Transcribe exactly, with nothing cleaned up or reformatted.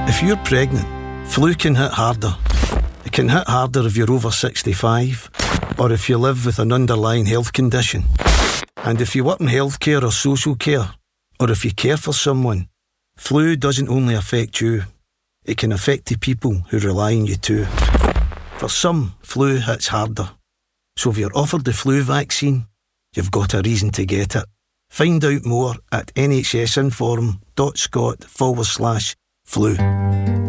If you're pregnant, flu can hit harder. It can hit harder if you're over sixty-five or if you live with an underlying health condition. And if you work in healthcare or social care, or if you care for someone, flu doesn't only affect you, it can affect the people who rely on you too. For some, flu hits harder. So if you're offered the flu vaccine, you've got a reason to get it. Find out more at nhsinform.scot forward slash flu.